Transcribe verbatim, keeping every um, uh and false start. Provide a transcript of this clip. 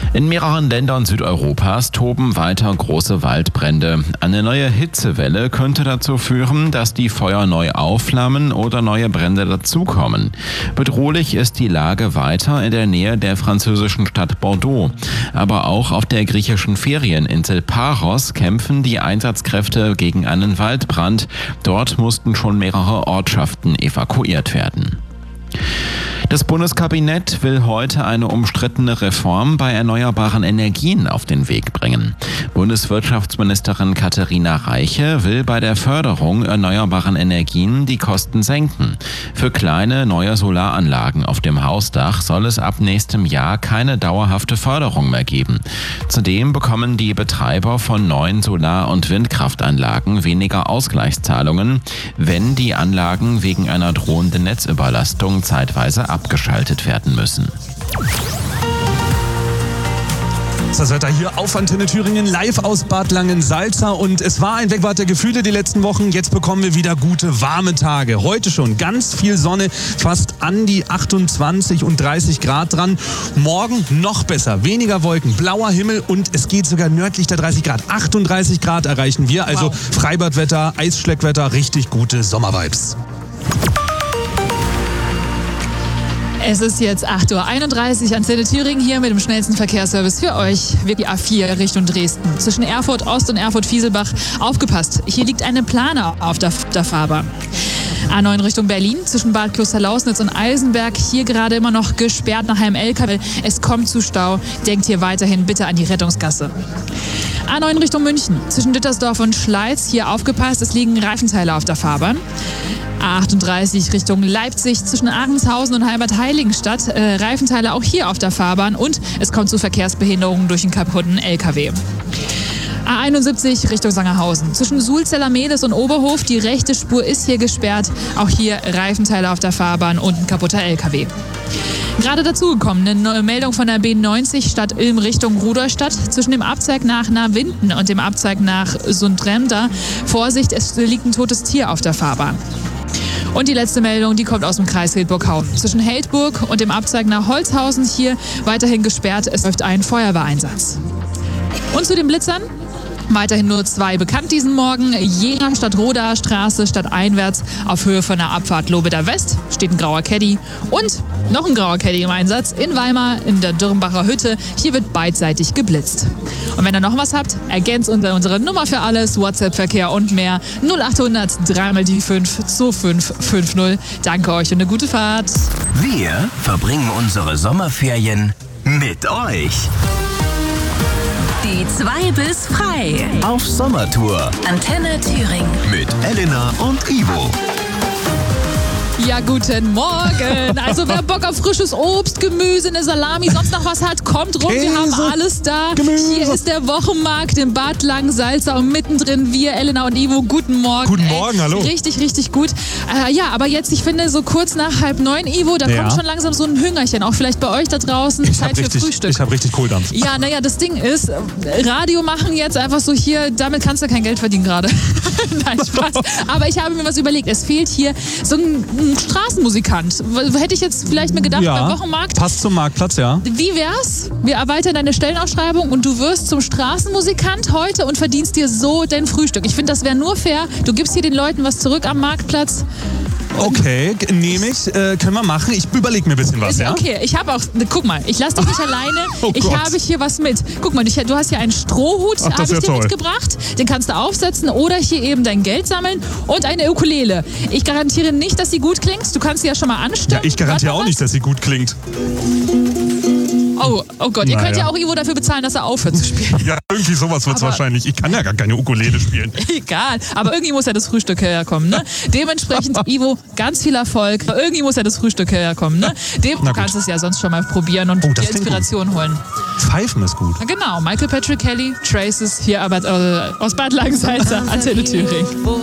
In mehreren Ländern Südeuropas toben weiter große Waldbrände. Eine neue Hitzewelle könnte dazu führen, dass die Feuer neu aufflammen oder neue Brände dazukommen. Bedrohlich ist die Lage weiter in der Nähe der französischen Stadt Bordeaux. Aber auch auf der griechischen Ferieninsel Paros kämpfen die Einsatzkräfte gegen einen Waldbrand. Dort mussten schon mehrere Ortschaften evakuiert werden. Das Bundeskabinett will heute eine umstrittene Reform bei erneuerbaren Energien auf den Weg bringen. Bundeswirtschaftsministerin Katharina Reiche will bei der Förderung erneuerbaren Energien die Kosten senken. Für kleine neue Solaranlagen auf dem Hausdach soll es ab nächstem Jahr keine dauerhafte Förderung mehr geben. Zudem bekommen die Betreiber von neuen Solar- und Windkraftanlagen weniger Ausgleichszahlungen, wenn die Anlagen wegen einer drohenden Netzüberlastung zeitweise abgeschaltet werden müssen. Das Wetter hier auf Antenne Thüringen, live aus Bad Langensalza, und es war ein Wegbad der Gefühle die letzten Wochen. Jetzt bekommen wir wieder gute, warme Tage. Heute schon ganz viel Sonne, fast an die achtundzwanzig und dreißig Grad dran. Morgen noch besser, weniger Wolken, blauer Himmel und es geht sogar nördlich der dreißig Grad. achtunddreißig Grad erreichen wir, also wow. Freibadwetter, Eisschleckwetter, richtig gute Sommervibes. Es ist jetzt acht Uhr einunddreißig, Antenne Thüringen hier mit dem schnellsten Verkehrsservice für euch. Wir die A vier Richtung Dresden. Zwischen Erfurt Ost und Erfurt Fieselbach. Aufgepasst, hier liegt eine Plane auf der, der Fahrbahn. A neun Richtung Berlin, zwischen Bad Klosterlausnitz und Eisenberg. Hier gerade immer noch gesperrt nach einem L K W. Es kommt zu Stau. Denkt hier weiterhin bitte an die Rettungsgasse. A neun Richtung München, zwischen Dittersdorf und Schleiz. Hier aufgepasst, es liegen Reifenteile auf der Fahrbahn. A achtunddreißig Richtung Leipzig, zwischen Ahrendshausen und Halbert-Heiligenstadt. Äh, Reifenteile auch hier auf der Fahrbahn und es kommt zu Verkehrsbehinderungen durch einen kaputten L K W. A einundsiebzig Richtung Sangerhausen. Zwischen Sulzeller-Mehlis und Oberhof, die rechte Spur ist hier gesperrt. Auch hier Reifenteile auf der Fahrbahn und ein kaputter L K W. Gerade dazugekommen, eine neue Meldung von der B neunzig Stadt Ilm Richtung Rudolstadt. Zwischen dem Abzweig nach Nahwinden und dem Abzweig nach Sundremda. Vorsicht, es liegt ein totes Tier auf der Fahrbahn. Und die letzte Meldung, die kommt aus dem Kreis Hildburghausen. Zwischen Heldburg und dem Abzweig nach Holzhausen hier weiterhin gesperrt. Es läuft ein Feuerwehreinsatz. Und zu den Blitzern? Weiterhin nur zwei bekannt diesen Morgen. Jena statt Rodaer Straße statt einwärts auf Höhe von der Abfahrt Lobeda West steht ein grauer Caddy. Und noch ein grauer Caddy im Einsatz in Weimar in der Dürrenbacher Hütte. Hier wird beidseitig geblitzt. Und wenn ihr noch was habt, ergänzt unter unsere Nummer für alles, WhatsApp-Verkehr und mehr null achthundert drei mal die fünf zwei fünf fünf null. Danke euch und eine gute Fahrt. Wir verbringen unsere Sommerferien mit euch. Die zwei bis frei. Auf Sommertour. Antenne Thüringen. Mit Elena und Ivo. Ja, guten Morgen. Also wer Bock auf frisches Obst, Gemüse, eine Salami, sonst noch was hat, kommt rum. Wir haben alles da. Gemüse. Hier ist der Wochenmarkt in Bad Langensalza und mittendrin wir, Elena und Ivo. Guten Morgen. Guten Morgen, Ey, hallo. Richtig, richtig gut. Äh, ja, aber jetzt, ich finde, so kurz nach halb neun, Ivo, da ja. kommt schon langsam so ein Hüngerchen. Auch vielleicht bei euch da draußen. Ich Zeit hab für richtig, Frühstück. Ich habe richtig Kohldampf. Ja, naja, das Ding ist, Radio machen jetzt einfach so hier, damit kannst du kein Geld verdienen gerade. Nein, Spaß. Aber ich habe mir was überlegt. Es fehlt hier so ein, ein Straßenmusikant. Hätte ich jetzt vielleicht mir gedacht, Ja, beim Wochenmarkt. passt zum Marktplatz, ja. Wie wär's? Wir erweitern deine Stellenausschreibung und du wirst zum Straßenmusikant heute und verdienst dir so dein Frühstück. Ich finde, das wäre nur fair. Du gibst hier den Leuten was zurück am Marktplatz. Okay, nehme ich. Äh, können wir machen. Ich überlege mir ein bisschen was, Ist ja? okay, ich habe auch, guck mal, ich lasse dich nicht alleine. Oh ich Gott. habe hier was mit. Guck mal, du hast hier einen Strohhut, Ach, das habe ist ich ja dir toll. mitgebracht. Den kannst du aufsetzen oder hier eben dein Geld sammeln und eine Ukulele. Ich garantiere nicht, dass sie gut klingt. Du kannst sie ja schon mal anstimmen. Ja, ich garantiere Warte auch mal. nicht, dass sie gut klingt. Oh, oh Gott, ihr Naja. könnt ja auch Ivo dafür bezahlen, dass er aufhört zu spielen. Ja, irgendwie sowas wird es Aber- wahrscheinlich. Ich kann ja gar keine Ukulele spielen. Egal, aber irgendwie muss ja das Frühstück herkommen, ne? Dementsprechend, Ivo, ganz viel Erfolg. Irgendwie muss ja das Frühstück herkommen, ne? Dem, Na du gut. kannst es ja sonst schon mal probieren und Oh, die das klingt Inspiration holen. Pfeifen ist gut. Na genau, Michael Patrick Kelly, Traces, hier aber äh, aus Bad Langensalza, Antenne Thüringen.